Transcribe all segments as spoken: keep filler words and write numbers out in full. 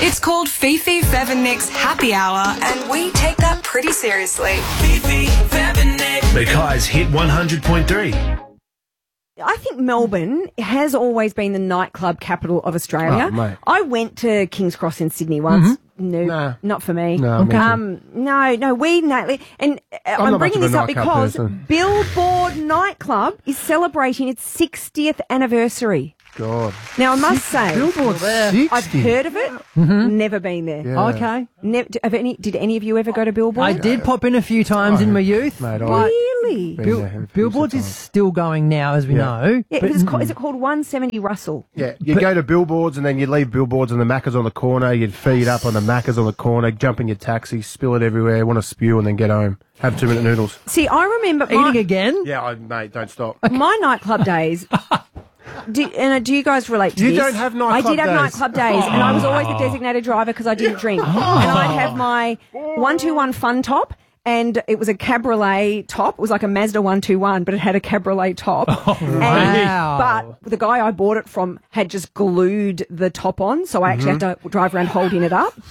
It's called Fifi, Fev and Nick's Happy Hour, and we take that pretty seriously. Fifi, Fev and Nick. Mackay's Hit one hundred point three. I think Melbourne has always been the nightclub capital of Australia. Oh, mate. I went to King's Cross in Sydney once. Mm-hmm. No, Nah. not for me. No, me um, no, no, we nightly, and uh, I'm I'm, not much bringing of a this up nightclub because person. Billboard nightclub is celebrating its sixtieth anniversary. God. Now I must say, Billboard sixty. I've heard of it, never been there. Yeah. Okay. Never, have any, did any of you ever go to Billboard? I did pop in a few times in my youth. Mate, I- but Really? Been Bill- there heaps of Billboards is times. still going now, as we Yeah. know. Yeah, but it's called, is it called one seventy Russell? Yeah, you'd go to Billboards and then you'd leave Billboards and the Maccas on the corner. You'd feed up on the Maccas on the corner, jump in your taxi, spill it everywhere, want to spew and then get home. Have two-minute noodles. See, I remember my, Eating again? Yeah, I, mate, don't stop. my nightclub days. Do, and uh, do you guys relate to You this? don't have nightclub I did have days. nightclub days, and I was always the designated driver because I didn't drink. And I'd have my one two one fun top, and it was a cabriolet top. It was like a Mazda one two one, but it had a cabriolet top. And, Wow. But the guy I bought it from had just glued the top on, so I actually had to drive around holding it up.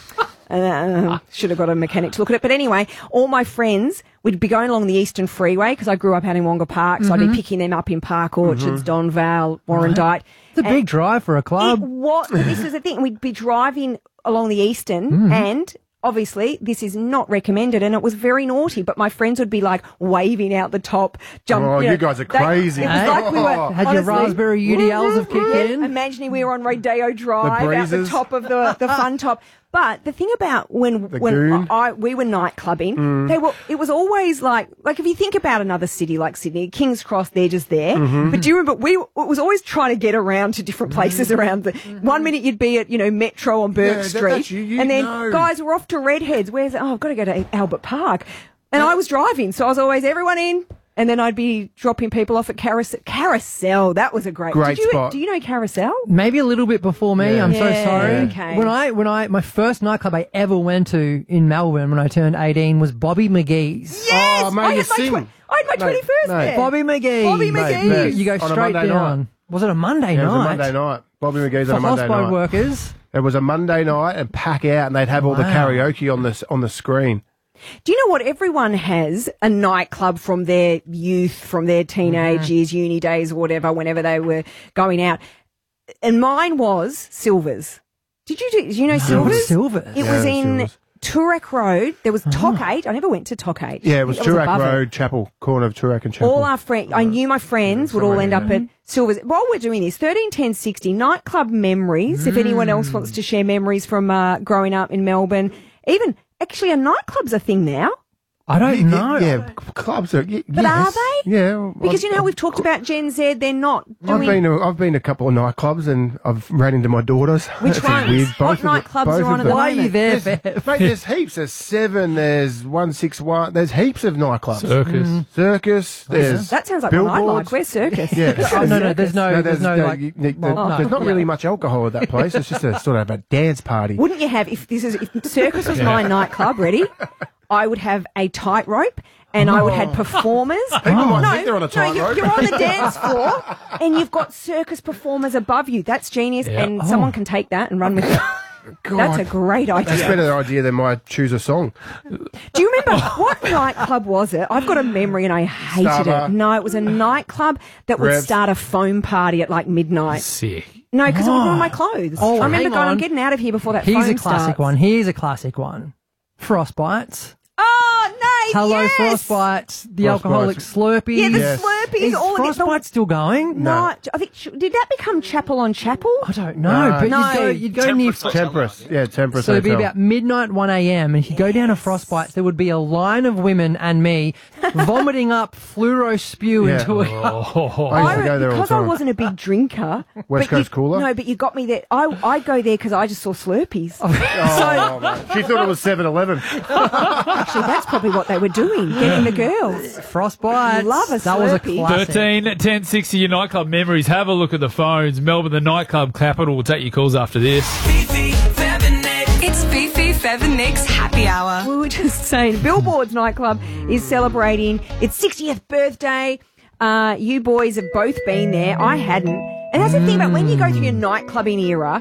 Uh, should have got a mechanic to look at it. But anyway, all my friends would be going along the Eastern Freeway because I grew up out in Wonga Park, so I'd be picking them up in Park Orchards, Don Val, Warrandyte. It's a big drive for a It club. was, this is the thing. We'd be driving along the Eastern and obviously this is not recommended and it was very naughty, but my friends would be like waving out the top, jump. Oh, know, you guys are they- crazy. It was Hey? like we were, Had your honestly, raspberry U D Ls have kicked yeah, in? imagining we were on Rodeo Drive out the breezes. top of the, the fun top. But the thing about when The when goon. I we were night clubbing, they were it was always like like if you think about another city like Sydney, King's Cross, they're just there. But do you remember we it was always trying to get around to different places around the one minute you'd be at, you know, Metro on Burke Yeah, that- Street, that's you- you and then know. guys were off to Redheads. Where's oh I've got to go to Albert Park, and I was driving, so I was always everyone in. And then I'd be dropping people off at Carousel. Carousel, that was a great, Great did you, spot. Do you know Carousel? Maybe a little bit before me. Yeah. I'm so Yeah, sorry. okay. When I, when I, my first nightclub I ever went to in Melbourne when I turned eighteen was Bobby McGee's. Yes, Oh, mate, I you had my sing. tw- I had my Mate, twenty-first mate. there. Bobby McGee. Bobby Mate, McGee. best. You go On a straight Monday down. night. Was it a Monday Yeah, it night? was a Monday night. Bobby McGee's For on a Monday hospital night. workers. It was a Monday night and pack out and they'd have all the Wow. karaoke on the, on the screen. Do you know what? Everyone has a nightclub from their youth, from their teenage Mm-hmm. years, uni days or whatever, whenever they were going out. And mine was Silvers. Did you do, did you know Silvers? Silvers. It Yeah, was in Silvers. Turek Road. There was Toc eight. I never went to Toc eight. Yeah, it was That Turak above it. Road, Chapel, corner of Turak and Chapel. All our friends, I knew my friends would all somewhere end in up there. at Silvers. While we're doing this, thirteen ten sixty, nightclub memories, if anyone else wants to share memories from uh, growing up in Melbourne. Even, actually, a nightclub's a thing now. I don't know. Yeah, clubs are. y- But yes. are they? Yeah. well, Because, I've- you know, we've talked about Gen Z, they're not I've doing... been to, I've been to a couple of nightclubs and I've ran into my daughters. Which It's ones? weird. What Both of the- nightclubs both are on of at the- the Why are you there, There's, Bev? mate, there's heaps. There's seven. There's one six one. There's heaps of nightclubs. Circus. Circus. There's That sounds like one I like. billboards. Where's Circus? Yeah. Oh, no, no, there's no, No, there's no, like, you- you- well, there- there's no. not really much alcohol at that place. It's just a sort of a dance party. Wouldn't you have, if this is, if Circus was my nightclub, ready? I would have a tightrope and I would have performers. People might no, think they're on a no, tightrope. you- you're on the dance floor and you've got circus performers above you. That's genius. Yeah. And someone can take that and run with it. God, That's a great that's a idea. better idea than my choose a song. Do you remember what nightclub was it? I've got a memory and I hated Starbar. it. No, it was a nightclub that would Revs. start a foam party at like midnight. Sick. No, because I would ruin my clothes. Oh, I remember hang going, I'm on. getting out of here before that Here's foam a classic starts. one. Here's a classic one. Frostbites. Oh, Nate, Hello, yes! Frostbites. The Frostbites. alcoholic Slurpees. Yeah, the Yes. Slurpees, Is all of it. Frostbite still going? No, I think did that become Chapel on Chapel? I don't know, but No. you'd go, you'd go near. Temperance. Yeah, Temperance. So it'd be Hotel. about midnight, one a.m. and if you go down to Frostbites, there would be a line of women and me vomiting up fluoro spew Yeah. into it. Oh, I used to I- go there all the because I time. wasn't a big drinker. West but Coast you, cooler? No, but you got me there. I I go there because I just saw Slurpees. Oh, mate. She thought it was seven eleven. Actually, that's probably what they were doing, getting the girls. Frostbites. Love a That was a Slurpee. classic. thirteen ten sixty, your nightclub memories. Have a look at the phones. Melbourne, the nightclub capital. We'll take your calls after this. Fifi, Fev and Nick. It's Fifi, Fev and Nick's Happy Hour. We were just saying, Billboard's nightclub is celebrating its sixtieth birthday. Uh, you boys have both been there. I hadn't. And that's the thing about when you go through your nightclubbing era,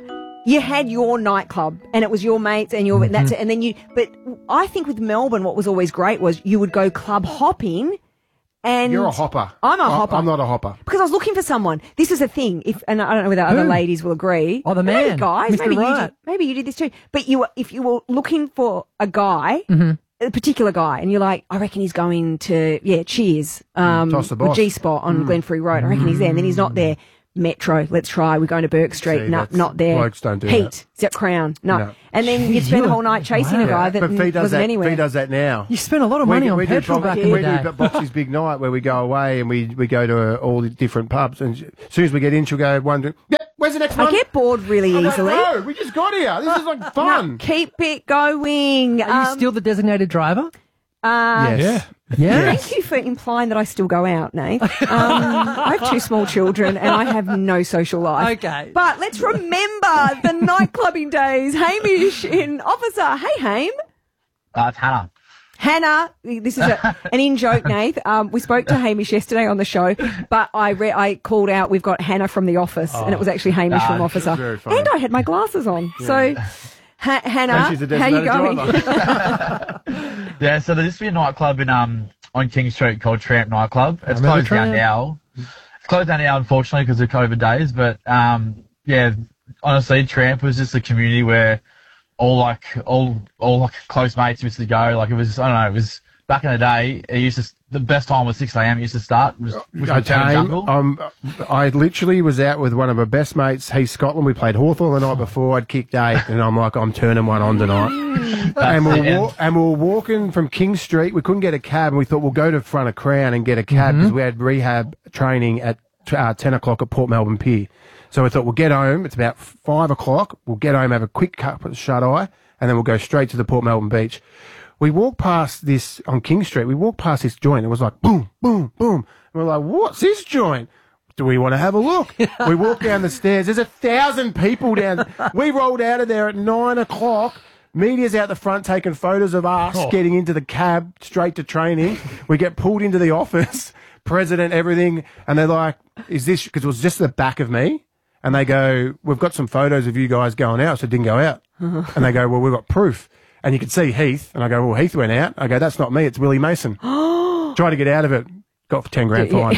You had your nightclub, and it was your mates, and your Mm-hmm. that's it. And then you. But I think with Melbourne, what was always great was you would go club hopping, and You're a hopper. I'm a I- hopper. I'm not a hopper. Because I was looking for someone. This is a thing. If and I don't know whether other ladies will agree. Oh, the Maybe man, guys. Mister Maybe you Right. did. Maybe you did this too. But you, were, if you were looking for a guy, Mm-hmm. a particular guy, and you're like, I reckon he's going to yeah, Cheers, um, Toss the or boss. G Spot on Glenferrie Road. I reckon he's there, and then he's not there. Metro, let's try. We're going to Burke Street. See, no, that's- not there. blokes don't do Heat, that. Zep Crown. No. No. And then you'd Jeez, spend the you whole night chasing wow. a guy that But Fee does wasn't that. anywhere. Fee does that now. You spent a lot of money we, on we petrol do, back we in the do day. but Boxy's big night where we go away and we, we go to uh, all the different pubs. And as soon as we get in, she'll go wondering, yeah, where's the next one? I get bored really I'm like, easily. no, we just got here. This is like fun. No, keep it going. Are you Um, still the designated driver? uh, Yes. Yeah. Thank you for implying that I still go out, Nate. Um, I have two small children and I have no social life. Okay. But let's remember the nightclubbing days. Hamish in Officer. Hey, Haim. Uh, it's Hannah. Hannah, this is a, an in-joke, Nath. Um, we spoke to Hamish yesterday on the show, but I re- I called out, we've got Hannah from The Office, and it was actually Hamish from Officer. very funny. And I had my glasses on. So, ha- Hannah, And she's a how you designated going? driver. Yeah, so there used to be a nightclub in um on King Street called Tramp Nightclub. It's remember closed down Tramp. now. It's closed down now, unfortunately, because of COVID days. But um, yeah, honestly, Tramp was just a community where all like all all like close mates used to go. Like it was, I don't know, it was back in the day. It used to the best time was six a.m. It used to start. Was, was I, Town came, Jungle. um, I literally was out with one of my best mates, Heath Scotland. We played Hawthorn the night before. I'd kicked eight, and I'm like, I'm turning one on tonight. and, we it. were wa- and we were walking from King Street. We couldn't get a cab, and we thought we'll go to front of Crown and get a cab because we had rehab training at uh, ten o'clock at Port Melbourne Pier. So we thought we'll get home. It's about five o'clock. We'll get home, have a quick cup of shut eye, and then we'll go straight to the Port Melbourne beach. We walked past this on King Street. We walked past this joint. It was like boom, boom, boom. And we're like, what's this joint? Do we want to have a look? We walk down the stairs. There's a thousand people down. We rolled out of there at nine o'clock. Media's out the front taking photos of us getting into the cab straight to training. We get pulled into the office, president, everything. And they're like, is this, because it was just the back of me. And they go, we've got some photos of you guys going out. So it didn't go out. And they go, well, we've got proof. And you can see Heath. And I go, well, Heath went out. I go, that's not me. It's Willie Mason. Try to get out of it. Got for ten grand fine.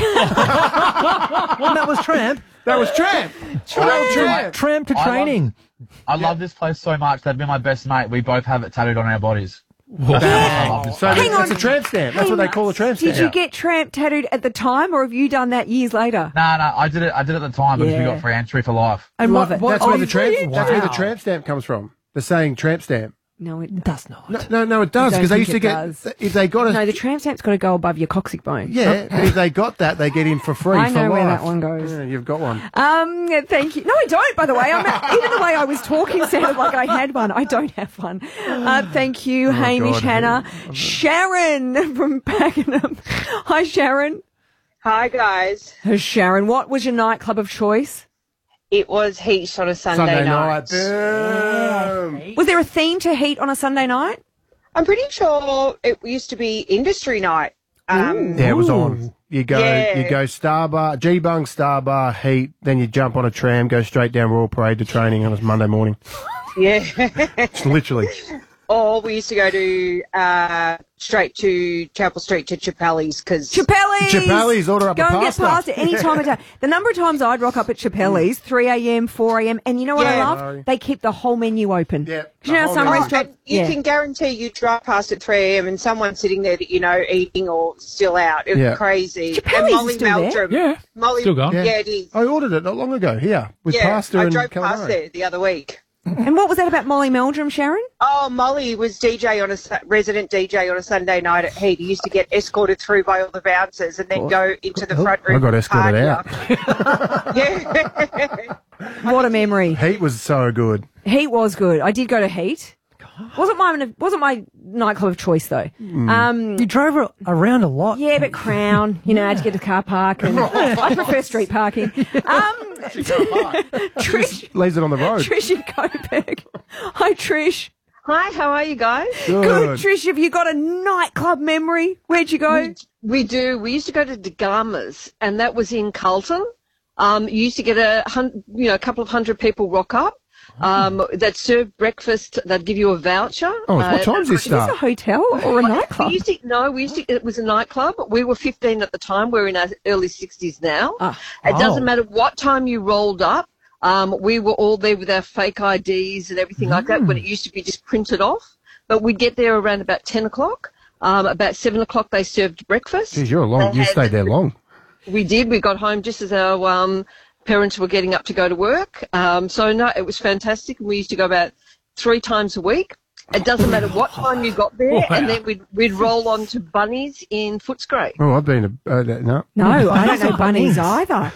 And that was Tramp. That was Tramp. Tramp. Tramp. Tramp to I love- training. I love this place so much. They've been my best mate. We both have it tattooed on our bodies. I love this So place. Hang that's on. a tramp stamp. That's what they call a tramp stamp. Did you get Tramp tattooed at the time, or have you done that years later? No, no, I did it. I did it at the time because we Yeah. got free entry for life. And Love what, it. what, That's oh, where the you- tramp. That's where the Wow. tramp stamp comes from. The saying tramp stamp. No, it It does not. No, no, no it does I don't because they think used to it get does. if they got a No, the tramp stamp's got to go above your coccyx bone. yeah. But if they got that, they get in for free. I for know where life. that one goes. Yeah, you've got one. Um, thank you. No, I don't, by the way. I'm, even the way I was talking sounded like I had one. I don't have one. Uh, thank you, Hamish, God. Hannah. Sharon from Pakenham. Hi, Sharon. Hi guys. Sharon, what was your nightclub of choice? It was Heat on a Sunday, Sunday night. night. Boom. Was there a theme to Heat on a Sunday night? I'm pretty sure it used to be industry night. Um, Yeah, it was on. You go, Yeah. you go Star Bar, G Bung, Star Bar, Heat. Then you jump on a tram, go straight down Royal Parade to training on a Monday morning. yeah. Literally. Or we used to go to uh, straight to Chapel Street to Chappelle's because Chappelle's. Chappelle's, order up Go a and get pasta. past it any time of day. The number of times I'd rock up at Chappelle's, three a.m., four a.m., and you know what I Yeah. love? They keep the whole menu open. Yeah, 'Cause you know the how whole some menu. restaurants... you yeah. can guarantee you drive past at three a.m. and someone's sitting there that you know eating or still out. It was Yeah. crazy. Chappelle's and is Molly still there? Meldrum. Yeah. Molly, Still going. Yeah. Yeah. it is. I ordered it not long ago here with yeah, pasta I and drove past calamari. there the other week. And what was that about Molly Meldrum, Sharon? Oh, Molly was D J on a Su- resident D J on a Sunday night at Heat. He used to get escorted through by all the bouncers and then go into the front room. I got and escorted party out. up. Yeah. What a memory. Heat was so good. Heat was good. I did go to Heat. Wasn't my wasn't my nightclub of choice though. Um, You drove ar- around a lot. yeah, but Crown, you know, I had to get to the car park, and I prefer street parking. Um, Trish, Leaves it on the road. Trish in Coburg. Hi, Trish. Hi, how are you guys? Good. Good. Trish, have you got a nightclub memory? Where'd you go? We, we do. We used to go to Degama's, and that was in Carlton. Um, you used to get a hun- you know a couple of hundred people rock up. um, that served breakfast. They'd give you a voucher. Oh, what Uh, time does this Is this a start? hotel or a nightclub? We used to, no, we used to, it was a nightclub. We were fifteen at the time. We're in our early sixties now. Ah. It Oh. doesn't matter what time you rolled up. Um, we were all there with our fake I Ds and everything like that when it used to be just printed off. But we'd get there around about ten o'clock. Um, about seven o'clock they served breakfast. Geez, you're long. They You had- stayed there long. We did. We got home just as our um, parents were getting up to go to work. Um, so, no, it was fantastic. We used to go about three times a week. It doesn't matter what time you got there. Wow. And then we'd, we'd roll on to Bunnies in Footscray. Oh, I've been a uh, no. No, I don't know bunnies either. I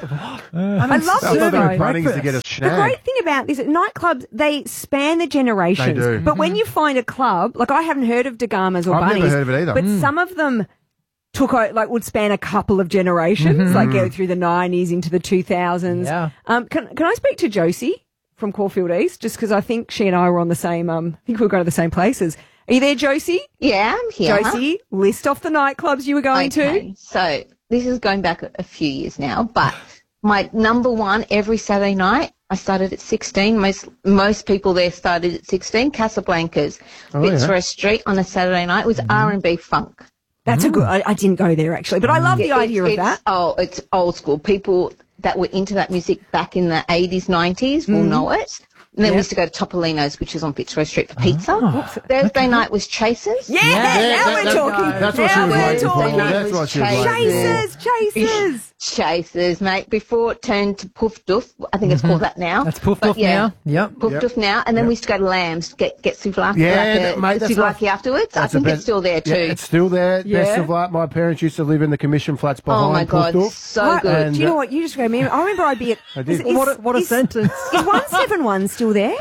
love I've this been though. to Bunnings to get a The snag. great thing about this, nightclubs, they span the generations. They do. But when you find a club, like I haven't heard of Dagamas or I've never Bunnies. heard of it either. But Mm. some of them took, o- like, would span a couple of generations, Mm-hmm. like go through the nineties into the two thousands. Yeah. Um, can, can I speak to Josie from Caulfield East? Just because I think she and I were on the same, um, I think we were going to the same places. Are you there, Josie? Yeah, I'm here. Josie, list off the nightclubs you were going Okay, to. so this is going back a few years now, but my number one every Saturday night, I started at sixteen. Most most people there started at sixteen. Casablanca's, Oh, Fitzroy yeah. Street on a Saturday night was R and B funk. That's a good, I, I didn't go there actually, but I love the Yeah, idea it's, of that. it's- Oh, it's old school. People that were into that music back in the eighties, nineties will know it. And then we used to go to Topolino's, which is on Fitzroy Street for pizza. Thursday night was Chasers. Yeah, Yeah, now that- we're that- talking. That's what she now was we're waiting for. talking. That's what she was waiting for. Chasers, chasers. Chasers, mate. Before it turned to Poof Doof, I think it's called that now. That's Poof But Doof now. Yep. Poof Yep. Doof now, and then we used to go to Lambs, get get souvlaki, Yeah, like that- a, mate, that's souvlaki right. afterwards. I That's the think best- it's still there too. Yeah, it's still there. Best Yeah. of luck. My parents used to live in the commission flats behind Oh my god, Poof Doof. so I- good. Do you know what? You just remember. I remember I'd be at. I did. Is, is, What a, what a is, sentence. Is one seven one still there?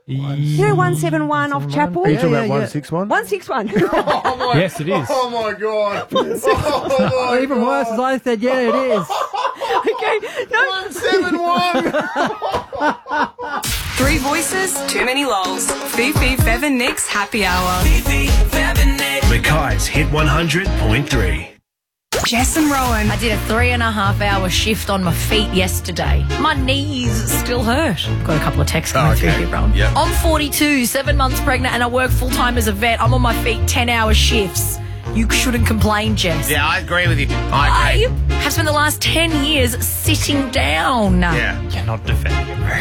You know one seven one off Chapel? Are you talking Yeah, about yeah, one yeah. six one? one six one. Yes, it is. Oh my god! Oh my Even worse, as I said, yeah, it is. Okay. No. one seven one. Three voices, too many lols. Fifi, Fev and Nick's happy hour. Fifi, Fev and Nick. Mackay's Hit one hundred point three. Jess and Rowan. I did a three and a half hour shift on my feet yesterday. My knees still hurt. Got a couple of texts coming through here, Rowan. Yep. I'm forty-two, seven months pregnant, and I work full time as a vet. I'm on my feet ten hour shifts. You shouldn't complain, Jess. Yeah, I agree with you. I agree. I have spent the last ten years sitting down. Yeah. You're not defending it.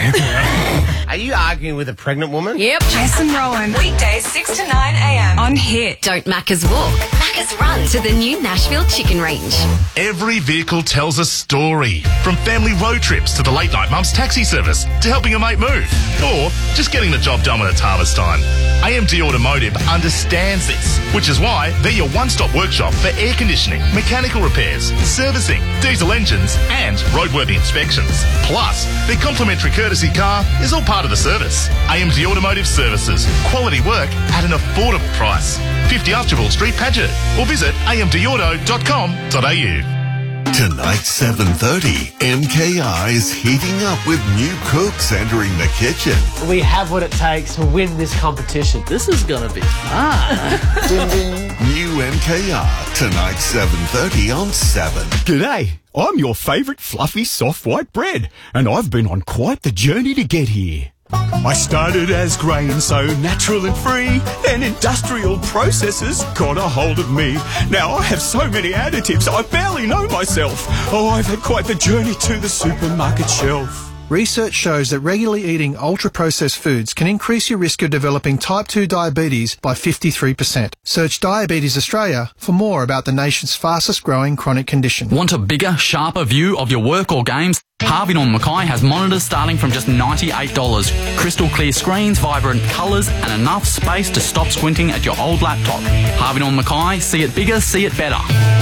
Are you arguing with a pregnant woman? Yep. Jess and Rowan. Weekdays six to nine a.m. on Hit. Don't Macca's walk, Macca's run to the new Nashville Chicken Range. Every vehicle tells a story. From family road trips to the late night mum's taxi service to helping a mate move. Or just getting the job done when it's harvest time. A M D Automotive understands this, which is why they're your one-stop workshop for air conditioning, mechanical repairs, servicing, diesel engines and roadworthy inspections. Plus, their complimentary courtesy car is all part of the service. A M D Automotive Services. Quality work at an affordable price. fifty Archibald Street, Paget. Or visit a m d auto dot com dot a u. Tonight, seven thirty, M K R is heating up with new cooks entering the kitchen. We have what it takes to win this competition. This is going to be fun. Ding, ding. New M K R, tonight, seven thirty on seven. G'day, I'm your favourite fluffy soft white bread, and I've been on quite the journey to get here. I started as grain, so natural and free, then industrial processes got a hold of me. Now I have so many additives, I barely know myself. Oh, I've had quite the journey to the supermarket shelf. Research shows that regularly eating ultra-processed foods can increase your risk of developing type two diabetes by fifty-three percent. Search Diabetes Australia for more about the nation's fastest-growing chronic condition. Want a bigger, sharper view of your work or games? Harvey Norman Mackay has monitors starting from just ninety-eight dollars. Crystal clear screens, vibrant colours and enough space to stop squinting at your old laptop. Harvey Norman Mackay, see it bigger, see it better.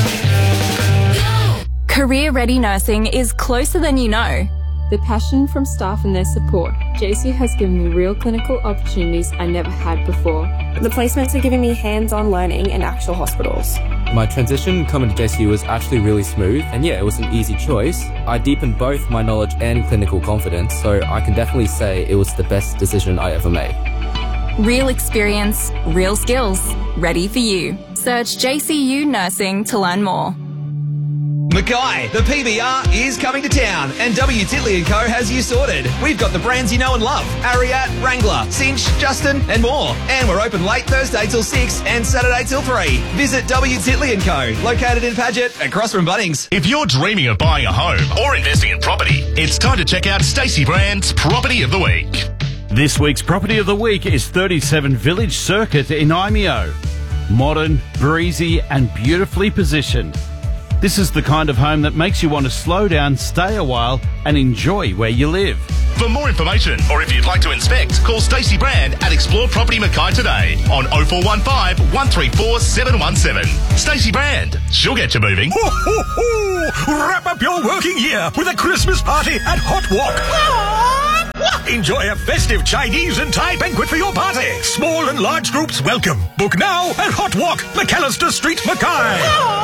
Career Ready Nursing is closer than you know. The passion from staff and their support, J C U has given me real clinical opportunities I never had before. The placements are giving me hands-on learning in actual hospitals. My transition coming to J C U was actually really smooth, and yeah, it was an easy choice. I deepened both my knowledge and clinical confidence, so I can definitely say it was the best decision I ever made. Real experience, real skills, ready for you. Search J C U Nursing to learn more. Mackay, the P B R is coming to town, and W. Titley and Co. has you sorted. We've got the brands you know and love: Ariat, Wrangler, Cinch, Justin, and more. And we're open late Thursday till six and Saturday till three. Visit W. Titley and Co., located in Paget, across from Bunnings. If you're dreaming of buying a home or investing in property, it's time to check out Stacey Brand's Property of the Week. This week's Property of the Week is thirty-seven Village Circuit in Imeo. Modern, breezy and beautifully positioned. This is the kind of home that makes you want to slow down, stay a while and enjoy where you live. For more information, or if you'd like to inspect, call Stacey Brand at Explore Property Mackay today on oh four one five, one three four, seven one seven. Stacey Brand, she'll get you moving. Ho, ho, ho! Wrap up your working year with a Christmas party at Hot Wok. Enjoy a festive Chinese and Thai banquet for your party. Small and large groups welcome. Book now at Hot Wok, McAllister Street, Mackay.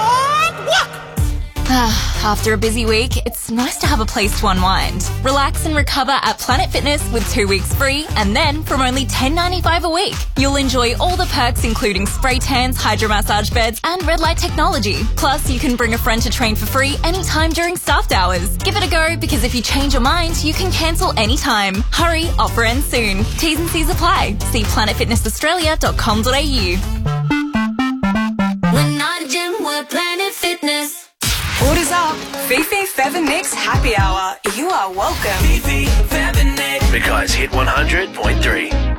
After a busy week, it's nice to have a place to unwind. Relax and recover at Planet Fitness with two weeks free, and then from only ten dollars ninety-five a week. You'll enjoy all the perks including spray tans, hydro massage beds, and red light technology. Plus, you can bring a friend to train for free anytime during staffed hours. Give it a go, because if you change your mind, you can cancel anytime. Hurry, offer ends soon. T's and C's apply. See planet fitness australia dot com dot a u. We're not a gym, we're Planet Fitness. Orders up. Fifi Feather Nicks Happy Hour. You are welcome. Fifi Feather Nicks. Mackay's Hit one hundred point three.